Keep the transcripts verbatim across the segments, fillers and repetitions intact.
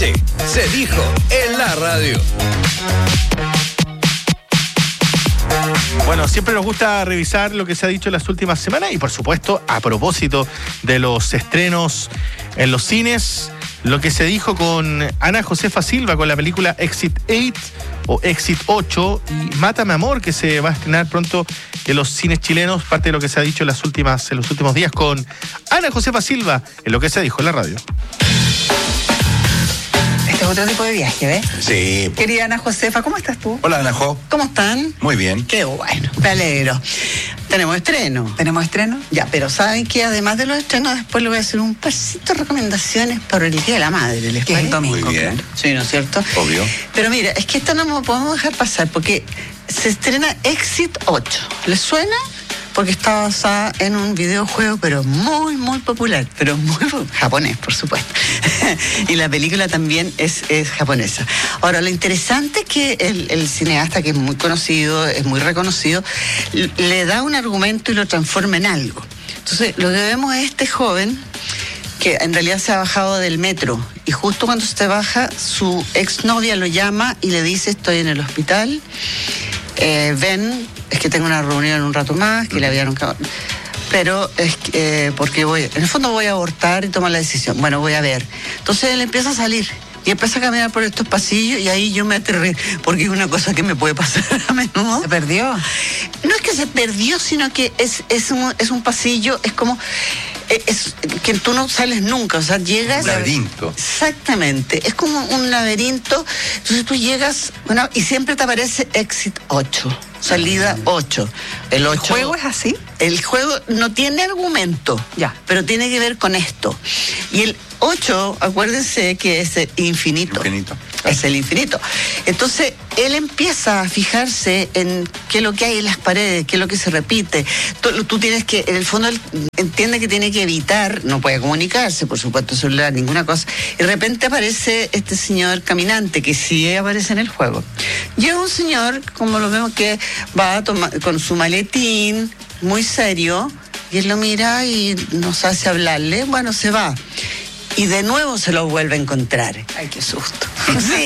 Se dijo en la radio. Bueno, siempre nos gusta revisar lo que se ha dicho en las últimas semanas y, por supuesto, a propósito de los estrenos en los cines, lo que se dijo con Ana Josefa Silva con la película Exit ocho o Exit ocho y Mátame Amor, que se va a estrenar pronto en los cines chilenos, parte de lo que se ha dicho en, las últimas, en los últimos días con Ana Josefa Silva en lo que se dijo en la radio. Este es otro tipo de viaje, ¿ves? Sí. Querida Ana Josefa, ¿cómo estás tú? Hola, Ana Jo. ¿Cómo están? Muy bien. Qué bueno, me alegro. Tenemos estreno. ¿Tenemos estreno? Ya, pero saben que además de los estrenos, después le voy a hacer un pasito de recomendaciones para el Día de la Madre. ¿Les que parece? Es el domingo. Muy bien. Claro. Sí, ¿no es cierto? Obvio. Pero mira, es que esta no me podemos dejar pasar porque se estrena Exit ocho. ¿Les suena? Porque está basada en un videojuego, pero muy, muy popular, pero muy japonés, por supuesto. Y la película también es, es japonesa. Ahora, lo interesante es que el, el cineasta, que es muy conocido, es muy reconocido, le da un argumento y lo transforma en algo. Entonces, lo que vemos es este joven que en realidad se ha bajado del metro y justo cuando se baja, su exnovia lo llama y le dice: estoy en el hospital, eh, ven, es que tengo una reunión en un rato más, que le habían... Pero es que, eh, porque voy, en el fondo voy a abortar y tomar la decisión. Bueno, voy a ver. Entonces él empieza a salir y empieza a caminar por estos pasillos y ahí yo me aterré, porque es una cosa que me puede pasar a menudo. ¿Se perdió? No es que se perdió, sino que es, es, un, es un pasillo, es como... Es que tú no sales nunca, o sea, llegas... Un laberinto. Exactamente, es como un laberinto, entonces tú llegas, bueno, y siempre te aparece Exit ocho, salida ocho. El, ocho, ¿El juego es así? El juego no tiene argumento, ya, pero tiene que ver con esto. Y el ocho, acuérdense que es el infinito. Infinito. Es el infinito. Entonces, él empieza a fijarse en qué es lo que hay en las paredes, qué es lo que se repite. Tú, tú tienes que, en el fondo, él entiende que tiene que evitar, no puede comunicarse, por supuesto, celular, ninguna cosa. Y de repente aparece este señor caminante, que sí aparece en el juego. Y es un señor, como lo vemos, que va a tomar, con su maletín, muy serio, y él lo mira y no sabe si hablarle. Bueno, se va. Y de nuevo se lo vuelve a encontrar. Ay, qué susto. Sí.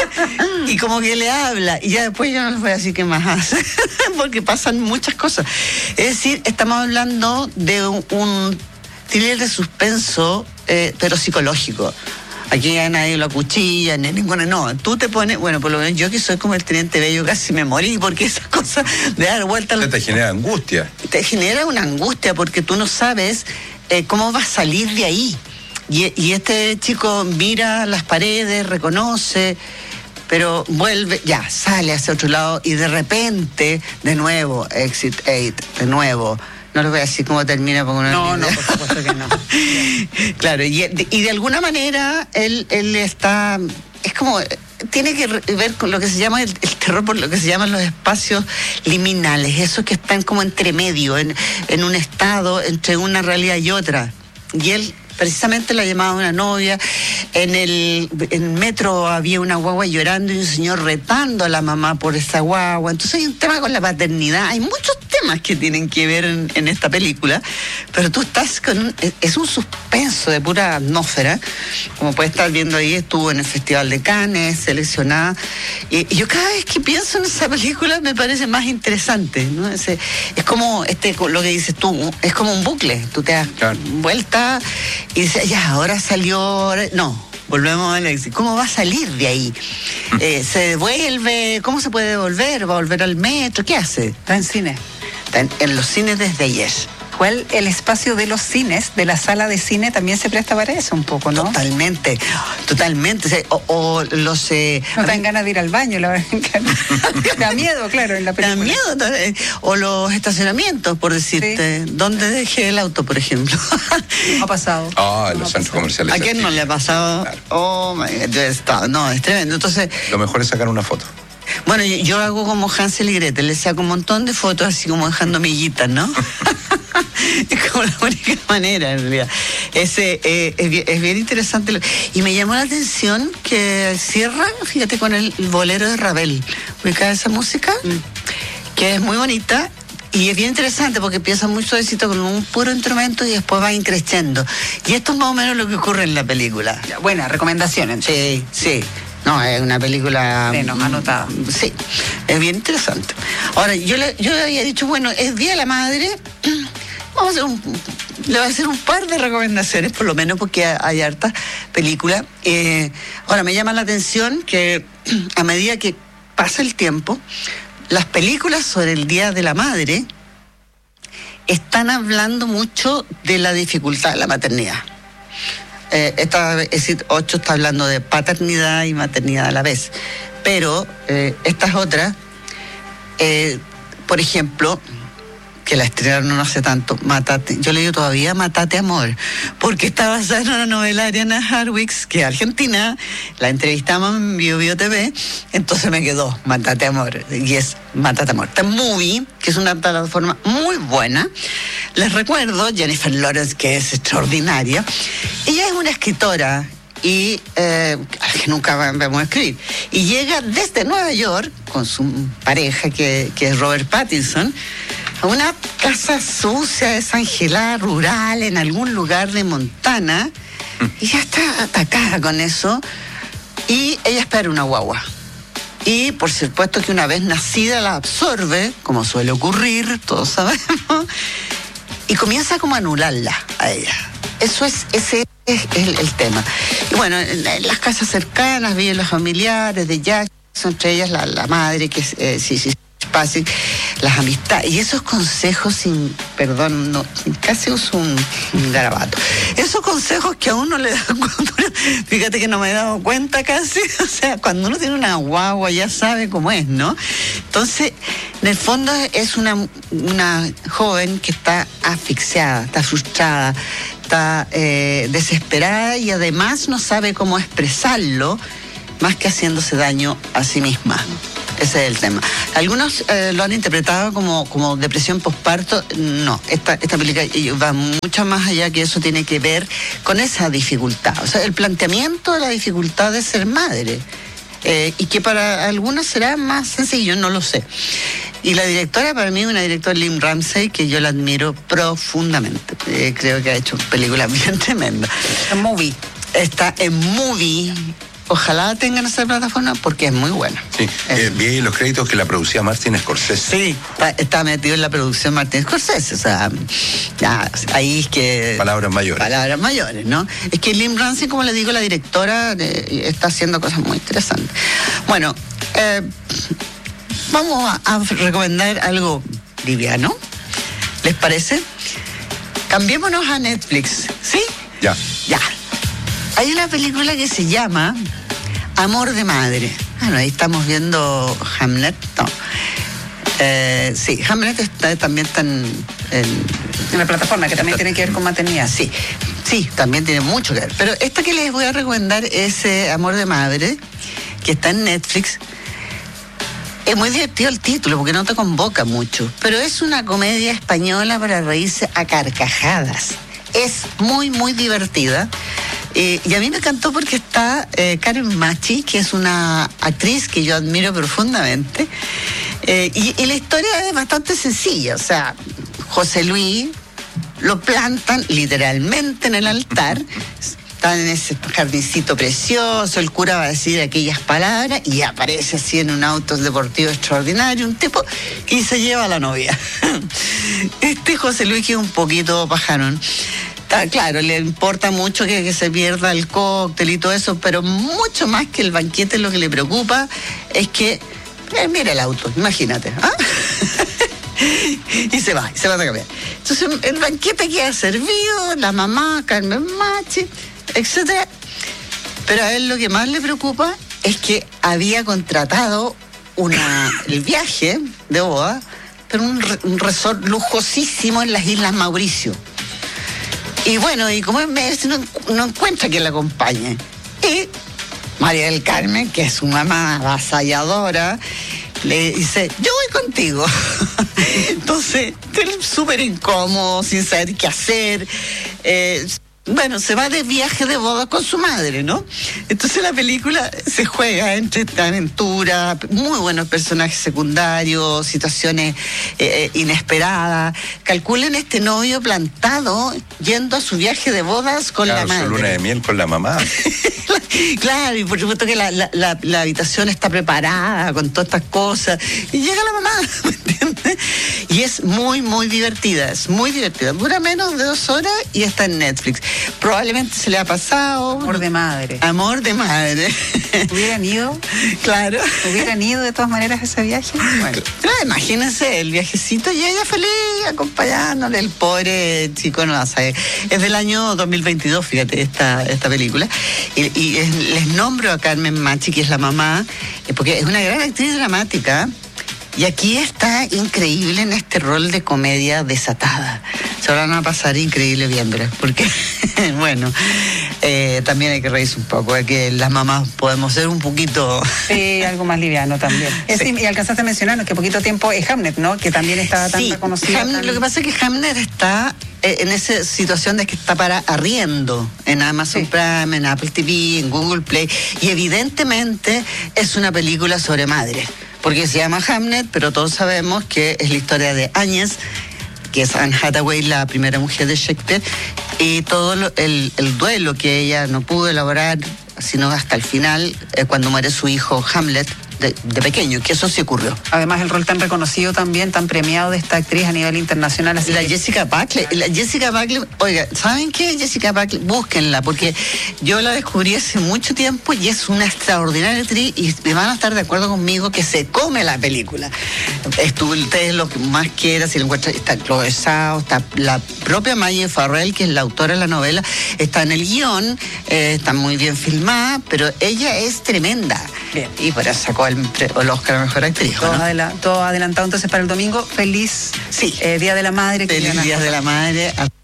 Y como que le habla. Y ya después yo no les voy a decir qué más hace. Porque pasan muchas cosas. Es decir, estamos hablando de un, un thriller de suspenso, eh, pero psicológico. Aquí ya nadie lo acuchilla, ni ninguna, no. Tú te pones, bueno, por lo menos yo que soy como el Teniente Bello, casi me morí, porque esas cosas de dar vuelta... Te, te genera angustia. Te genera una angustia, porque tú no sabes eh, cómo vas a salir de ahí. Y, y este chico mira las paredes, reconoce, pero vuelve, ya, sale hacia otro lado y de repente, de nuevo, Exit ocho, de nuevo. No les voy a decir cómo termina porque no... No, no, por supuesto que no. Claro, y, y de alguna manera él, él está... Es como... Tiene que ver con lo que se llama el, el terror, por lo que se llaman los espacios liminales, esos que están como entre medio, en, en un estado entre una realidad y otra. Y él... precisamente la llamaba una novia, en el, en el metro había una guagua llorando y un señor retando a la mamá por esa guagua. Entonces hay un tema con la paternidad, hay muchos temas que tienen que ver en, en esta película, pero tú estás con un, es un suspenso de pura atmósfera, como puedes estar viendo ahí, estuvo en el Festival de Cannes, seleccionada, y, y yo cada vez que pienso en esa película me parece más interesante, ¿no? Es, es como este, lo que dices tú, es como un bucle, tú te das claro. vuelta y dice, ya, ahora salió... Ahora... No, volvemos al éxito. ¿Cómo va a salir de ahí? Eh, ¿Se devuelve? ¿Cómo se puede devolver? ¿Va a volver al metro? ¿Qué hace? Está en cine. Está en, en los cines desde ayer. Igual el espacio de los cines, de la sala de cine, también se presta para eso un poco, ¿no? Totalmente, totalmente. O, o los... Eh, no te dan ganas de ir al baño, la verdad. Te da miedo, claro, en la película. Te da miedo. O los estacionamientos, por decirte. Sí. ¿Dónde dejé el auto, por ejemplo? Ha pasado. Ah, oh, en los centros comerciales. ¿A quién no le ha pasado? Claro. Oh, my God, yo he estado. No, es tremendo. Entonces... Lo mejor es sacar una foto. Bueno, yo, yo hago como Hansel y Gretel, le saco un montón de fotos así como dejando miguitas, ¿no? Es como la única manera, en realidad. Ese, eh, es, bien, es bien interesante. Y me llamó la atención que cierra, fíjate, con el bolero de Ravel. ¿Ubicada esa música? Mm. Que es muy bonita. Y es bien interesante porque empieza muy suavecito con un puro instrumento y después va increciendo. Y esto es más o menos lo que ocurre en la película. Buena recomendación. Entonces. Sí, sí. No, es una película... Bueno, anotada. Sí, es bien interesante. Ahora, yo le, yo le había dicho, bueno, es Día de la Madre, vamos a hacer un... Le voy a hacer un par de recomendaciones, por lo menos porque hay hartas películas. Eh, ahora, me llama la atención que a medida que pasa el tiempo, las películas sobre el Día de la Madre están hablando mucho de la dificultad de la maternidad. Eh, esta, es decir, ocho está hablando de paternidad y maternidad a la vez. Pero eh, estas otras, eh, por ejemplo, que la estrenaron no hace tanto, Mátate, yo le digo todavía Mátate Amor, porque está basada en una novela de Ariana Harwicz, que es argentina, la entrevistamos en Bio Bio T V, entonces me quedó Mátate Amor, y es Mátate Amor. Está en Movie, que es una plataforma muy buena. Les recuerdo, Jennifer Lawrence, que es extraordinaria, ella es una escritora y eh, que nunca vamos a escribir, y llega desde Nueva York con su pareja, que, que es Robert Pattinson, a una casa sucia, desangelada, rural, en algún lugar de Montana, y ya está atacada con eso, y ella espera una guagua. Y por supuesto que una vez nacida la absorbe, como suele ocurrir, todos sabemos, y comienza como a anularla a ella. Eso es, ese es el, el tema. Y bueno, en, en las casas cercanas viven los familiares de Jack, entre ellas la, la madre, que es eh, sí, sí, Spacek, las amistades y esos consejos sin, perdón, no, casi uso un, un garabato, esos consejos que a uno le da cuando, fíjate que no me he dado cuenta casi, o sea, cuando uno tiene una guagua ya sabe cómo es, ¿no? Entonces, en el fondo es una, una joven que está asfixiada, está frustrada, está eh, desesperada y además no sabe cómo expresarlo más que haciéndose daño a sí misma. Ese es el tema. Algunos eh, lo han interpretado como, como depresión postparto. No, esta, esta película va mucho más allá, que eso tiene que ver con esa dificultad. O sea, el planteamiento de la dificultad de ser madre. Eh, y que para algunos será más sencillo, no lo sé. Y la directora, para mí, una directora, Lynn Ramsey, que yo la admiro profundamente. Eh, creo que ha hecho películas bien tremendas. En Movie. Está en Movie. Ojalá tengan esa plataforma porque es muy buena. Sí, eh, vi en los créditos que la producía Martin Scorsese. Sí, está, está metido en la producción Martin Scorsese, o sea, ya, ahí es que... Palabras mayores. Palabras mayores, ¿no? Es que Lynn Ramsey, como le digo, la directora, eh, está haciendo cosas muy interesantes. Bueno, eh, vamos a, a recomendar algo liviano, ¿les parece? Cambiémonos a Netflix, ¿sí? Ya. Ya. Hay una película que se llama Amor de Madre. Bueno, ahí estamos viendo Hamlet. No. Eh, sí, Hamlet está, también está en, en, en la plataforma, que también tiene que ver con maternidad. Sí, sí, también tiene mucho que ver. Pero esta que les voy a recomendar es eh, Amor de Madre, que está en Netflix. Es muy divertido el título porque no te convoca mucho, pero es una comedia española para reírse a carcajadas. Es muy, muy divertida. Eh, y a mí me encantó porque está eh, Karen Machi, que es una actriz que yo admiro profundamente. Eh, y, y la historia es bastante sencilla. O sea, José Luis lo plantan literalmente en el altar. Están en ese jardincito precioso, el cura va a decir aquellas palabras y aparece así en un auto deportivo extraordinario, un tipo y se lleva a la novia. Este José Luis, que es un poquito pajarón, claro, le importa mucho que, que se pierda el cóctel y todo eso, pero mucho más que el banquete, lo que le preocupa es que, eh, mira el auto, imagínate, ¿ah? Y se va, y se va a cambiar. Entonces el banquete queda servido, la mamá, Carmen Machi, etcétera. Pero a él lo que más le preocupa es que había contratado una, el viaje de boda, pero un, un resort lujosísimo en las Islas Mauricio. Y bueno, y como es mes, no, no encuentra quien la acompañe. Y María del Carmen, que es su mamá avasalladora, le dice, yo voy contigo. Entonces, él súper incómodo, sin saber qué hacer. Eh, bueno, se va de viaje de boda con su madre, ¿no? Entonces la película se juega entre esta aventura, muy buenos personajes secundarios, situaciones eh, inesperadas. Calculen este novio plantado yendo a su viaje de bodas con claro, la madre. Su luna de miel con la mamá. Claro, y por supuesto que la, la, la, la habitación está preparada con todas estas cosas. Y llega la mamá, ¿me entiendes? Y es muy, muy divertida, es muy divertida. Dura menos de dos horas y está en Netflix. Probablemente se le ha pasado. Amor de madre. Amor de madre. ¿Hubieran ido? Claro. ¿Hubieran ido de todas maneras a ese viaje? Bueno, claro, imagínense el viajecito y ella feliz acompañándole. El pobre chico no la sabe. Es del año dos mil veintidós, fíjate, esta, esta película. Y, y es, les nombro a Carmen Machi, que es la mamá, porque es una gran actriz dramática. Y aquí está increíble en este rol de comedia desatada. Se van a pasar increíble viéndola, porque, bueno, eh, también hay que reírse un poco, de que las mamás podemos ser un poquito... Sí, algo más liviano también. Es, Sí. Y alcanzaste a mencionar que poquito tiempo es Hamnet, ¿no? Que también estaba tan Sí, reconocido. Hamnet, tan... lo que pasa es que Hamnet está eh, en esa situación de que está para arriendo en Amazon Sí. Prime, en Apple T V, en Google Play, y evidentemente es una película sobre madre, porque se llama Hamnet, pero todos sabemos que es la historia de Áñez, que es Anne Hathaway, la primera mujer de Shakespeare, y todo lo- el, el duelo que ella no pudo elaborar, sino hasta el final, eh, cuando muere su hijo Hamlet, de, de pequeño, que eso sí ocurrió. Además, el rol tan reconocido también, tan premiado de esta actriz a nivel internacional. Así La que- Jessica Buckley, la Jessica Buckley, oiga, ¿saben qué? Jessica Buckley, búsquenla, porque yo la descubrí hace mucho tiempo y es una extraordinaria actriz y me van a estar de acuerdo conmigo que se come la película. Estuvo ustedes lo que más quieran, si lo encuentran, está Chloe Zhao, está la propia Maggie Farrell, que es la autora de la novela, está en el guión, eh, está muy bien filmada, pero ella es tremenda. Bien. Y por eso sacó el, el Oscar a Mejor Actriz, ¿o todo, no? adela- todo adelantado entonces para el domingo. Feliz Sí. eh, Día de la Madre. Feliz Liliana. Día de la Madre.